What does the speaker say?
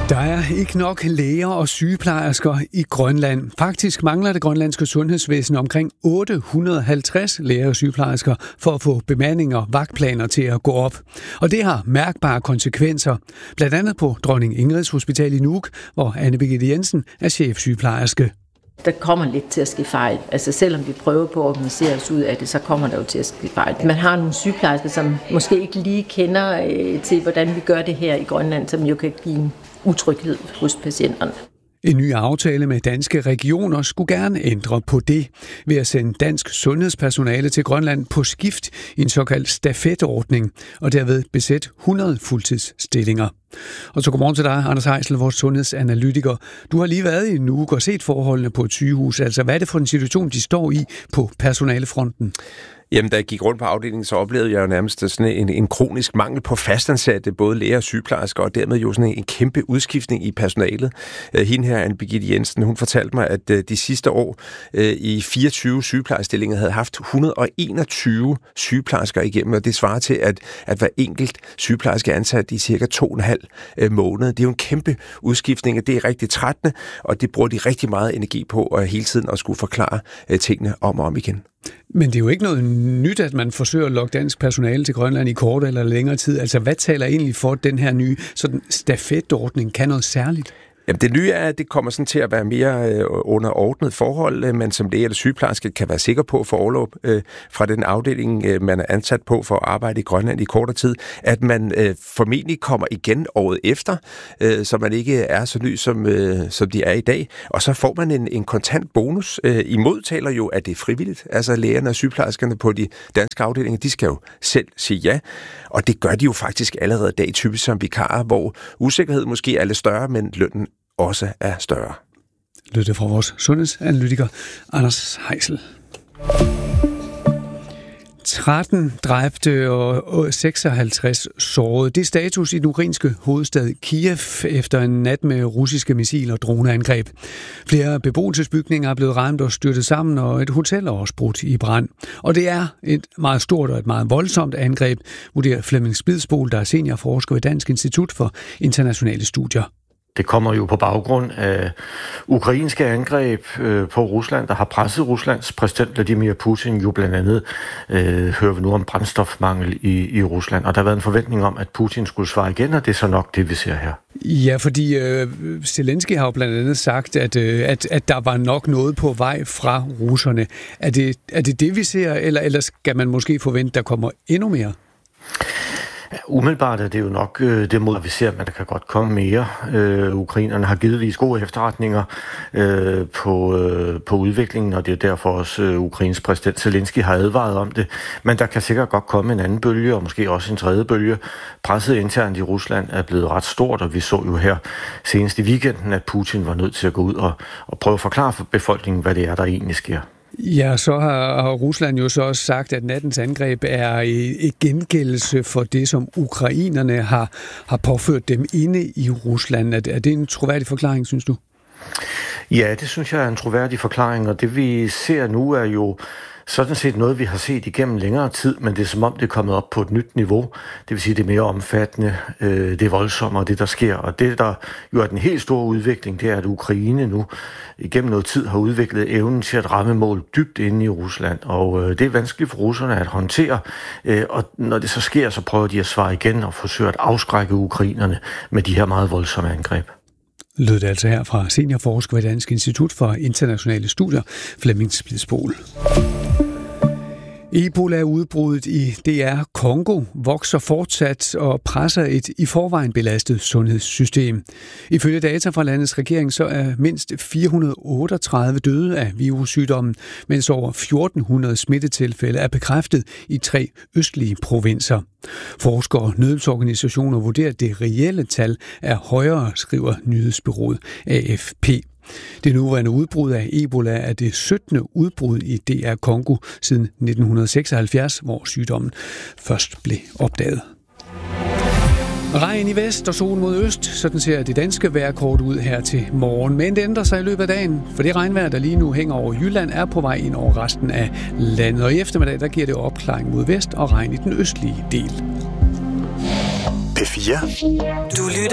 Der er ikke nok læger og sygeplejersker i Grønland. Faktisk mangler det grønlandske sundhedsvæsen omkring 850 læger og sygeplejersker for at få bemanding og vagtplaner til at gå op. Og det har mærkbare konsekvenser. Blandt andet på Dronning Ingrids Hospital i Nuuk, hvor Anne Birgitte Jensen er chefsygeplejerske. Der kommer lidt til at ske fejl. Altså selvom vi prøver på at organisere os ud af det, så kommer der jo til at ske fejl. Man har nogle sygeplejersker, som måske ikke lige kender til, hvordan vi gør det her i Grønland, som jo kan give en utryghed hos patienterne. En ny aftale med danske regioner skulle gerne ændre på det ved at sende dansk sundhedspersonale til Grønland på skift i en såkaldt stafetordning og derved besætte 100 fuldtidsstillinger. Og så godmorgen til dig, Anders Heisel, vores sundhedsanalytiker. Du har lige været i Nuuk og set forholdene på et sygehus. Altså, hvad er det for en situation, de står i på personalefronten? Jamen, da jeg gik rundt på afdelingen, så oplevede jeg jo nærmest sådan en kronisk mangel på fastansatte, både læger og sygeplejersker, og dermed jo sådan en kæmpe udskiftning i personalet. Hende her, Anne Birgitte Jensen, hun fortalte mig, at de sidste år i 24 sygeplejerstillinger havde haft 121 sygeplejersker igennem, og det svarer til, at hver enkelt sygeplejerske er ansat i cirka 2,5 måneder. Det er jo en kæmpe udskiftning, og det er rigtig trættende, og det bruger de rigtig meget energi på, og hele tiden at skulle forklare tingene om og om igen. Men det er jo ikke noget nyt, at man forsøger at lokke dansk personale til Grønland i kort eller længere tid. Altså, hvad taler egentlig for, at den her nye sådan stafetordning kan noget særligt? Jamen, det nye er, at det kommer sådan til at være mere under ordnet forhold, man som læge eller sygeplejerske kan være sikker på at få orlov fra den afdeling, man er ansat på for at arbejde i Grønland i kortere tid, at man formentlig kommer igen året efter, så man ikke er så ny, som de er i dag. Og så får man en kontant bonus. Imod taler jo, at det er frivilligt. Altså lægerne og sygeplejerskerne på de danske afdelinger, de skal jo selv sige ja. Og det gør de jo faktisk allerede i dag, typisk som vikarer, hvor usikkerhed måske er lidt større, men lønnen også er større. Lytte fra vores sundhedsanalytiker, Anders Heisel. 13 dræbte og 56 sårede. Det er status i den ukrainske hovedstad Kiev efter en nat med russiske missil- og droneangreb. Flere beboelsesbygninger er blevet ramt og styrtet sammen, og et hotel er også brudt i brand. Og det er et meget stort og et meget voldsomt angreb, vurderer Flemming Spidsbol, der er seniorforsker ved Dansk Institut for Internationale Studier. Det kommer jo på baggrund af ukrainske angreb på Rusland, der har presset Ruslands præsident Vladimir Putin. Jo blandt andet hører vi nu om brændstofmangel i Rusland, og der har været en forventning om, at Putin skulle svare igen, og det er så nok det, vi ser her. Ja, fordi Zelensky har jo blandt andet sagt, at der var nok noget på vej fra russerne. Er det, vi ser, eller skal man måske forvente, der kommer endnu mere? Umiddelbart er det jo nok det mod, vi ser, at der kan godt komme mere. Ukrainerne har givetvis gode efterretninger på udviklingen, og det er derfor også Ukrains præsident Zelensky har advaret om det. Men der kan sikkert godt komme en anden bølge, og måske også en tredje bølge. Presset internt i Rusland er blevet ret stort, og vi så jo her senest i weekenden, at Putin var nødt til at gå ud og prøve at forklare for befolkningen, hvad det er, der egentlig sker. Ja, så har Rusland jo så også sagt, at nattens angreb er et gengældelse for det, som ukrainerne har påført dem inde i Rusland. Er det en troværdig forklaring, synes du? Ja, det synes jeg er en troværdig forklaring, og det vi ser nu er jo sådan set noget, vi har set igennem længere tid, men det er som om, det er kommet op på et nyt niveau. Det vil sige, det er mere omfattende, det er voldsommere, det der sker. Og det, der jo er den helt store udvikling, det er, at Ukraine nu igennem noget tid har udviklet evnen til at ramme mål dybt inde i Rusland. Og det er vanskeligt for russerne at håndtere. Og når det så sker, så prøver de at svare igen og forsøge at afskrække ukrainerne med de her meget voldsomme angreb. Lød det altså her fra seniorforsker ved Dansk Institut for Internationale Studier, Flemming Spidsbol. Ebola-udbruddet i DR Congo vokser fortsat og presser et i forvejen belastet sundhedssystem. Ifølge data fra landets regering så er mindst 438 døde af virussygdommen, mens over 1400 smittetilfælde er bekræftet i 3 østlige provinser. Forskere og nødhjælpsorganisationer vurderer, at det reelle tal er højere, skriver nyhedsbureauet AFP. Det nuværende udbrud af Ebola er det 17. udbrud i DR Congo siden 1976, hvor sygdommen først blev opdaget. Regn i vest og sol mod øst, sådan ser det danske vejrkort ud her til morgen. Men det ændrer sig i løbet af dagen, for det regnvejr, der lige nu hænger over Jylland, er på vej ind over resten af landet. Og i eftermiddag, der giver det opklaring mod vest og regn i den østlige del. P4. Du lytter